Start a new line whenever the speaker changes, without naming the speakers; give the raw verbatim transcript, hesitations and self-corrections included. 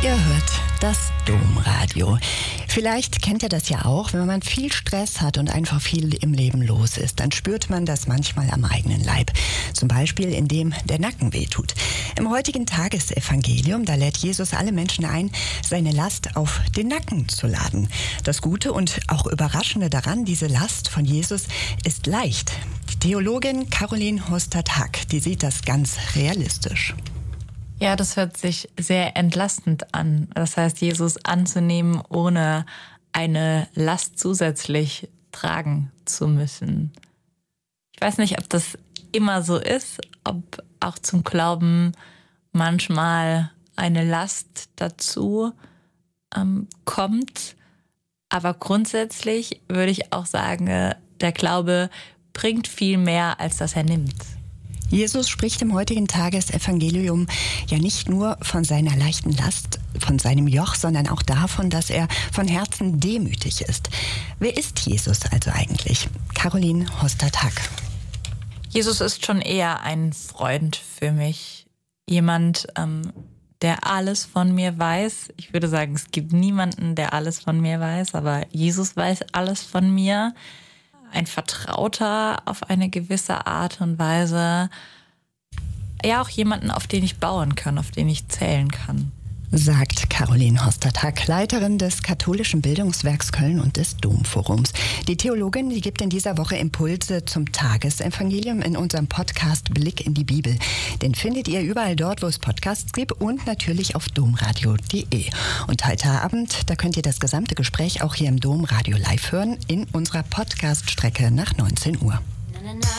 Ihr hört das Domradio. Vielleicht kennt ihr das ja auch, wenn man viel Stress hat und einfach viel im Leben los ist, dann spürt man das manchmal am eigenen Leib. Zum Beispiel, indem der Nacken wehtut. Im heutigen Tagesevangelium, da lädt Jesus alle Menschen ein, seine Last auf den Nacken zu laden. Das Gute und auch Überraschende daran, diese Last von Jesus ist leicht. Die Theologin Caroline Hostad-Hack, die sieht das ganz realistisch.
Ja, das hört sich sehr entlastend an. Das heißt, Jesus anzunehmen, ohne eine Last zusätzlich tragen zu müssen. Ich weiß nicht, ob das immer so ist, ob auch zum Glauben manchmal eine Last dazu ähm, kommt. Aber grundsätzlich würde ich auch sagen, der Glaube bringt viel mehr, als dass er nimmt.
Jesus spricht im heutigen Tagesevangelium ja nicht nur von seiner leichten Last, von seinem Joch, sondern auch davon, dass er von Herzen demütig ist. Wer ist Jesus also eigentlich? Caroline Hostad-Hack.
Jesus ist schon eher ein Freund für mich. Jemand, ähm, der alles von mir weiß. Ich würde sagen, es gibt niemanden, der alles von mir weiß, aber Jesus weiß alles von mir. Ein Vertrauter auf eine gewisse Art und Weise. Ja, auch jemanden, auf den ich bauen kann, auf den ich zählen kann.
Sagt Caroline Hostad-Hack, Leiterin des katholischen Bildungswerks Köln und des Domforums. Die Theologin, die gibt in dieser Woche Impulse zum Tagesevangelium in unserem Podcast Blick in die Bibel. Den findet ihr überall dort, wo es Podcasts gibt und natürlich auf domradio punkt de. Und heute Abend, da könnt ihr das gesamte Gespräch auch hier im Domradio live hören in unserer Podcast-Strecke nach neunzehn Uhr.